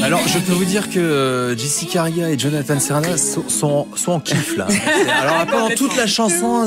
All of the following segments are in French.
Alors, je peux vous dire que Jessica Aria et Jonathan Serna sont en kiff, là. Alors, pendant toute la chanson,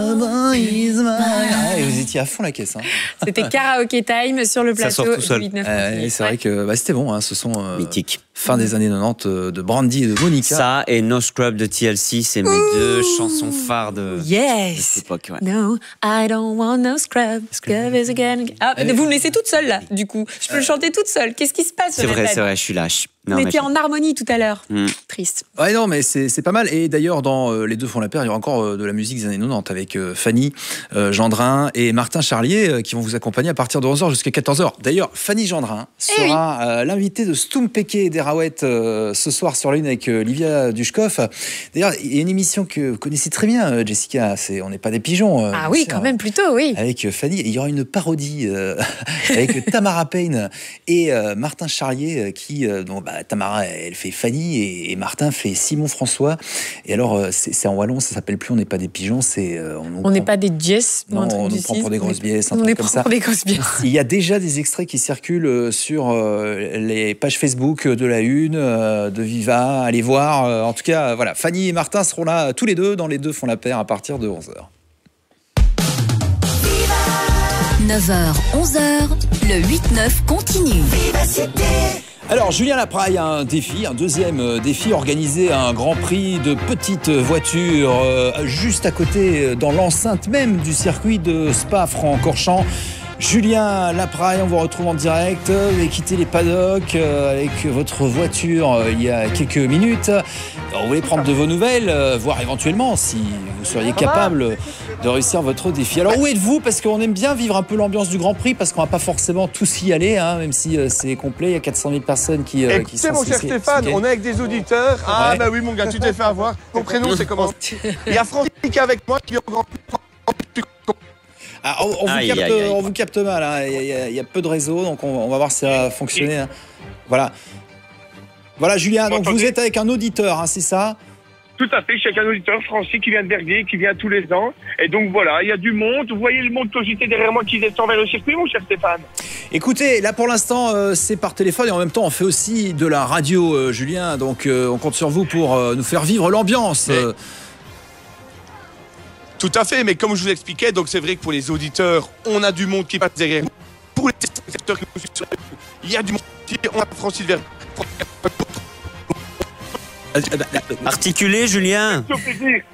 vous étiez à fond la caisse. Hein. C'était karaoke time sur le plateau. Ça sort tout seul. Du 8-9. C'est vrai que c'était bon, hein, ce sont mythique. Fin des années 90 de Brandy et de Monica. Ça et No Scrub de TLC, c'est mes deux chansons phares de cette époque. Ouais. No, I don't want no scrub. Scrub is again. Ah, vous me laissez toute seule là, du coup. Je peux le chanter toute seule. Qu'est-ce qui se passe? C'est vrai, je suis lâche. On était en harmonie tout à l'heure. Triste. Ouais, non, mais c'est pas mal. Et d'ailleurs, dans Les Deux font la paire, il y aura encore de la musique des années 90 avec Fanny Gendrin et Martin Charlier qui vont vous accompagner à partir de 11h jusqu'à 14h. D'ailleurs, Fanny Gendrin sera l'invitée de Stoum Péké et d'Erawet ce soir sur la Lune avec Livia Dushkov. D'ailleurs, il y a une émission que vous connaissez très bien, Jessica. On n'est pas des pigeons. Ah oui, quand même, plutôt, oui. Avec Fanny. Et il y aura une parodie avec Tamara Payne et Martin Charlier qui... Tamara, elle fait Fanny et Martin fait Simon François. Et alors, c'est en wallon, ça s'appelle plus On n'est pas des pigeons, c'est... On n'est pas des jess. Non, on nous prend pour des grosses biesses, un truc truc comme ça. Pour des grosses biesses. Il y a déjà des extraits qui circulent sur les pages Facebook de la Une, de Viva. Allez voir. En tout cas, voilà, Fanny et Martin seront là tous les deux dans Les Deux font la paire à partir de 11h. 9h, 11h, le 8-9 continue. Alors, Julien Lapraille a un défi, un deuxième défi, organiser un grand prix de petites voitures juste à côté, dans l'enceinte même du circuit de Spa-Francorchamps. Julien Lapraille, on vous retrouve en direct. Vous avez quitté les paddocks avec votre voiture il y a quelques minutes. On voulait prendre de vos nouvelles, voir éventuellement si vous seriez capable de réussir votre défi. Alors où êtes-vous? Parce qu'on aime bien vivre un peu l'ambiance du Grand Prix, parce qu'on va pas forcément tous y aller, hein, même si c'est complet. Il y a 400 000 personnes qui sont... mon cher Stéphane, on est avec des auditeurs. Ah ouais. Bah oui mon gars, tu t'es fait avoir. Ton prénom c'est comment? Il y a Francis qui est avec moi qui est au Grand Prix. Ah, on vous capte mal, hein. Il y a peu de réseau, donc on va voir si ça va fonctionner. Hein. Voilà, Julien, donc vous êtes avec un auditeur, hein, c'est ça? Tout à fait, je suis avec un auditeur, Francis, qui vient de Verviers, qui vient tous les ans. Et donc voilà, il y a du monde. Vous voyez le monde cogité derrière moi qui descend vers le circuit, mon cher Stéphane? Écoutez, là pour l'instant, c'est par téléphone et en même temps, on fait aussi de la radio, Julien. Donc on compte sur vous pour nous faire vivre l'ambiance. Tout à fait, mais comme je vous l'expliquais, donc c'est vrai que pour les auditeurs, on a du monde qui passe derrière nous. Pour les spectateurs qui nous suivent, il y a du monde. On a Francis Verviers. Articulé, Julien.